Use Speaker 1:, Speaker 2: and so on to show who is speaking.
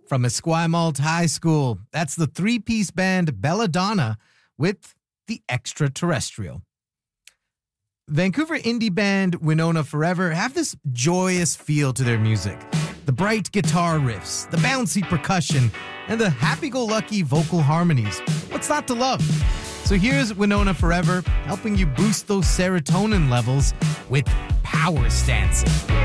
Speaker 1: From Esquimalt High School, that's the three-piece band Belladonna with The Extraterrestrial. Vancouver indie band Winona Forever have this joyous feel to their music. The bright guitar riffs, the bouncy percussion, and the happy-go-lucky vocal harmonies. What's not to love? So here's Winona Forever helping you boost those serotonin levels with Power Stancing.